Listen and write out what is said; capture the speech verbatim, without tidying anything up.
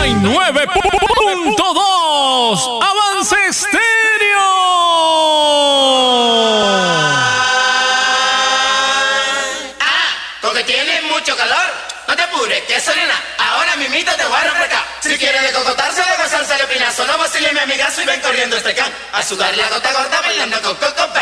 y nueve punto dos Avance Estéreo. Ah, porque tienes mucho calor. No te apures, que eso nena. Ahora mimito te voy a refrescar. Si quieres de cocotarse, de gozarse el pinazo, no vacile mi amigazo y ven corriendo este can. A sudar la gota gorda bailando con Coco Pan.